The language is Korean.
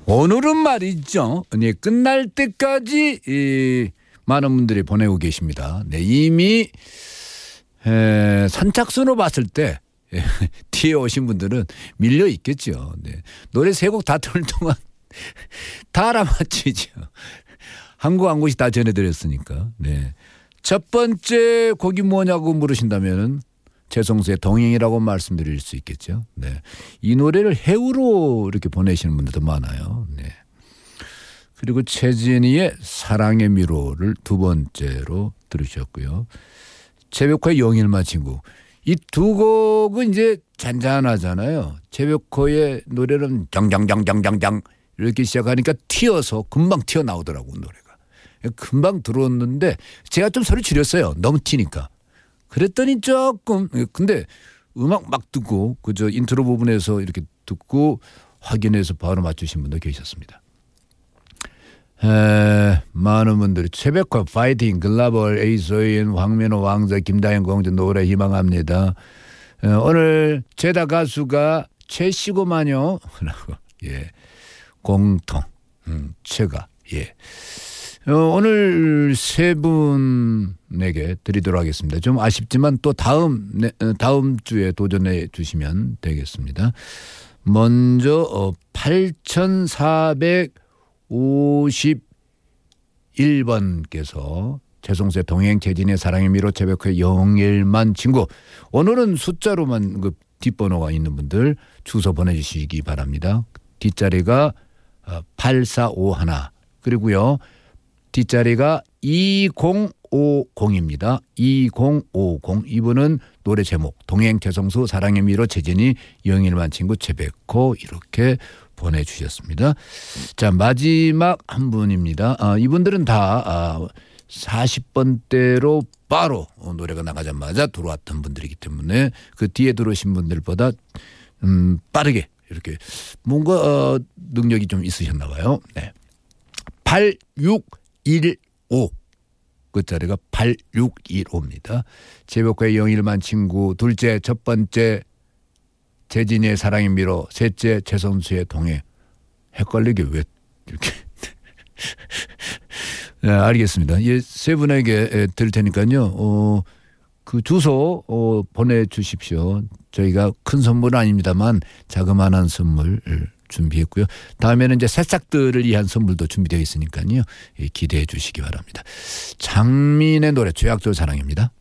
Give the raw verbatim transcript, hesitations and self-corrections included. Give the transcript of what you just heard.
오늘은 말이죠. 네, 끝날 때까지 이, 많은 분들이 보내고 계십니다. 네, 이미 에, 선착순으로 봤을 때 예, 뒤에 오신 분들은 밀려 있겠죠. 네. 노래 세 곡 다 들을 동안 다 알아맞히죠. 한 곡 한 곡씩 다 전해드렸으니까. 네. 첫 번째 곡이 뭐냐고 물으신다면은 최성수의 동행이라고 말씀드릴 수 있겠죠. 네. 이 노래를 해우로 이렇게 보내시는 분들도 많아요. 네. 그리고 최진희의 사랑의 미로를 두 번째로 들으셨고요. 최백호의 영일만 친구. 이 두 곡은 이제 잔잔하잖아요. 최백호의 노래는 장장장장장장 이렇게 시작하니까 튀어서 금방 튀어나오더라고 노래가. 금방 들어왔는데 제가 좀 소리 줄였어요. 너무 튀니까. 그랬더니 조금 근데 음악 막 듣고 그저 인트로 부분에서 이렇게 듣고 확인해서 바로 맞추신 분도 계셨습니다. 에, 많은 분들이 최백호 파이팅 글라벌 에이소인 황민호 왕자 김다현 공주 노래 희망합니다. 에, 오늘 최다 가수가 최시고만요 라고 예 공통 음, 최가 예 어, 오늘 세 분에게 드리도록 하겠습니다. 좀 아쉽지만 또 다음 네, 다음 주에 도전해 주시면 되겠습니다. 먼저 어, 팔천사백오십일 번께서 최성수의 동행 최진의 사랑의 미로 최백호의 영일만 친구. 오늘은 숫자로만 그 뒷번호가 있는 분들 주소 보내주시기 바랍니다. 뒷자리가 팔사오일 그리고요. 뒷자리가 이공오공입니다. 이공오공 이분은 노래 제목 동행 최성수 사랑의 미로 최진이 영일만 친구 최백호 이렇게 보내주셨습니다. 자 마지막 한 분입니다. 아, 이분들은 다 아, 사십 번대로 바로 노래가 나가자마자 들어왔던 분들이기 때문에 그 뒤에 들어오신 분들보다 음, 빠르게 이렇게 뭔가 어, 능력이 좀 있으셨나 봐요. 네. 팔육일오 끝자리가 팔육일오입니다. 최백호의 영일만 친구 둘째 첫 번째 재진이의 사랑의 미로 셋째 최성수의 동행. 헷갈리게 왜 이렇게 네, 알겠습니다. 예, 세 분에게 드릴 테니까요. 어, 그 주소 어, 보내주십시오. 저희가 큰 선물은 아닙니다만 자그마한 선물 준비했고요. 다음에는 이제 새싹들을 위한 선물도 준비되어 있으니까요. 예, 기대해 주시기 바랍니다. 장민의 노래 죄악들 사랑입니다.